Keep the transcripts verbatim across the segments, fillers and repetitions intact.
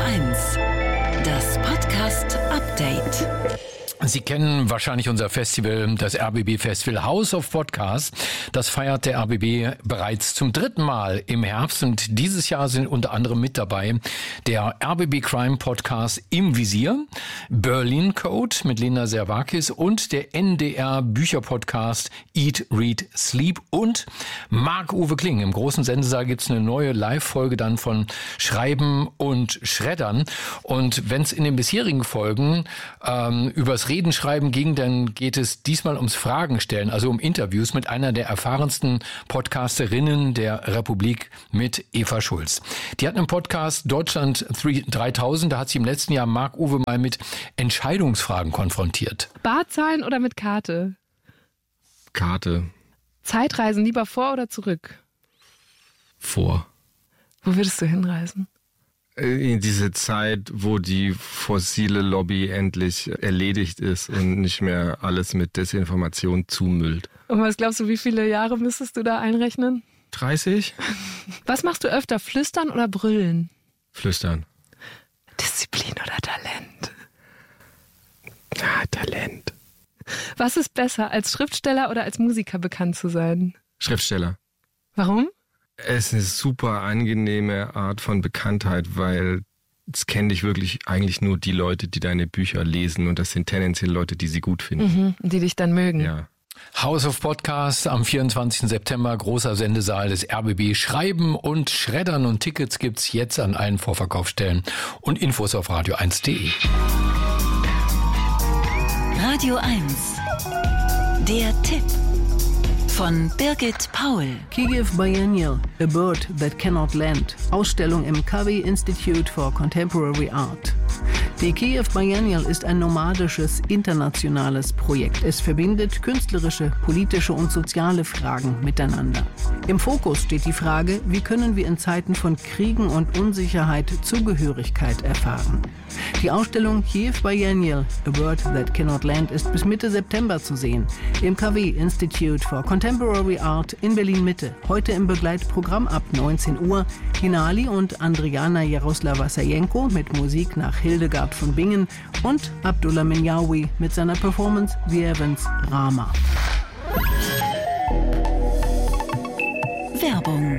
eins, das Podcast Update. Sie kennen wahrscheinlich unser Festival, das R B B Festival House of Podcasts. Das feiert der R B B bereits zum dritten Mal im Herbst und dieses Jahr sind unter anderem mit dabei der R B B Crime Podcast Im Visier, Berlin Code mit Linda Servakis und der N D R Bücher Podcast Eat, Read, Sleep und Marc-Uwe Kling. Im großen Sendesaal gibt's eine neue Live-Folge dann von Schreiben und Schreddern. Und wenn es in den bisherigen Folgen ähm, übers Reden schreiben ging, dann geht es diesmal ums Fragen stellen, also um Interviews mit einer der erfahrensten Podcasterinnen der Republik, mit Eva Schulz. Die hat einen Podcast Deutschland dreitausend, da hat sie im letzten Jahr Marc-Uwe mal mit Entscheidungsfragen konfrontiert. Barzahlen oder mit Karte? Karte. Zeitreisen lieber vor oder zurück? Vor. Wo würdest du hinreisen? In diese Zeit, wo die fossile Lobby endlich erledigt ist und nicht mehr alles mit Desinformation zumüllt. Und was glaubst du, wie viele Jahre müsstest du da einrechnen? dreißig? Was machst du öfter, flüstern oder brüllen? Flüstern. Disziplin oder Talent? Ah, Talent. Was ist besser, als Schriftsteller oder als Musiker bekannt zu sein? Schriftsteller. Warum? Es ist eine super angenehme Art von Bekanntheit, weil es kennen dich wirklich eigentlich nur die Leute, die deine Bücher lesen und das sind tendenziell Leute, die sie gut finden. Mhm, die dich dann mögen. Ja. House of Podcasts am vierundzwanzigsten September, großer Sendesaal des R B B. Schreiben und Schreddern und Tickets gibt's jetzt an allen Vorverkaufsstellen und Infos auf radio eins punkt de. Radio eins, der Tipp von Birgit Paul. Kiev Biennial, A Bird That Cannot Land. Ausstellung im Covey Institute for Contemporary Art. Die Kiev Biennial ist ein nomadisches, internationales Projekt. Es verbindet künstlerische, politische und soziale Fragen miteinander. Im Fokus steht die Frage, wie können wir in Zeiten von Kriegen und Unsicherheit Zugehörigkeit erfahren. Die Ausstellung Kiev Biennial, A Bird That Cannot Land ist bis Mitte September zu sehen. Im Covey Institute for Contemporary Art in Berlin-Mitte. Heute im Begleitprogramm ab neunzehn Uhr Hinali und Andriana Jaroslava-Sajenko mit Musik nach Hildegard von Bingen und Abdullah Minyawi mit seiner Performance The Evans Rama. Werbung.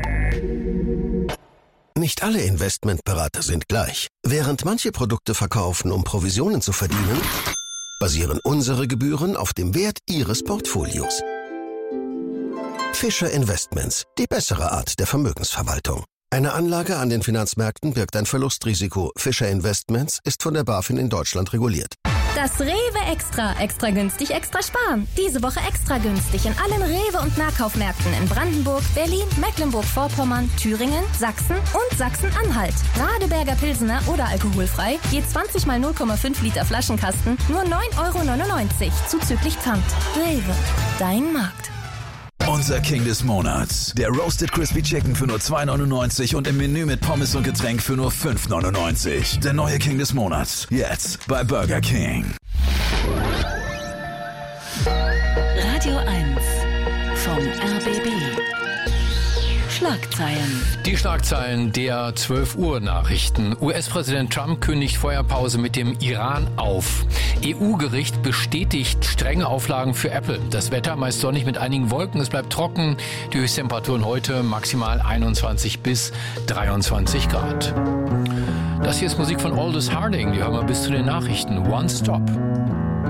Nicht alle Investmentberater sind gleich. Während manche Produkte verkaufen, um Provisionen zu verdienen, basieren unsere Gebühren auf dem Wert Ihres Portfolios. Fischer Investments, die bessere Art der Vermögensverwaltung. Eine Anlage an den Finanzmärkten birgt ein Verlustrisiko. Fischer Investments ist von der BaFin in Deutschland reguliert. Das Rewe Extra. Extra günstig, extra sparen. Diese Woche extra günstig in allen Rewe- und Nahkaufmärkten in Brandenburg, Berlin, Mecklenburg-Vorpommern, Thüringen, Sachsen und Sachsen-Anhalt. Radeberger Pilsener oder alkoholfrei, je zwanzig mal null Komma fünf Liter Flaschenkasten, nur neun Euro neunundneunzig, zuzüglich Pfand. Rewe, dein Markt. Unser King des Monats. Der Roasted Crispy Chicken für nur zwei neunundneunzig und im Menü mit Pommes und Getränk für nur fünf neunundneunzig. Der neue King des Monats. Jetzt bei Burger King. Radio eins vom R B B. Schlagzeilen. Die Schlagzeilen der zwölf Uhr Nachrichten. U S-Präsident Trump kündigt Feuerpause mit dem Iran auf. E U-Gericht bestätigt strenge Auflagen für Apple. Das Wetter meist sonnig mit einigen Wolken. Es bleibt trocken. Die Höchsttemperaturen heute maximal einundzwanzig bis dreiundzwanzig Grad. Das hier ist Musik von Aldous Harding. Die hören wir bis zu den Nachrichten. One Stop.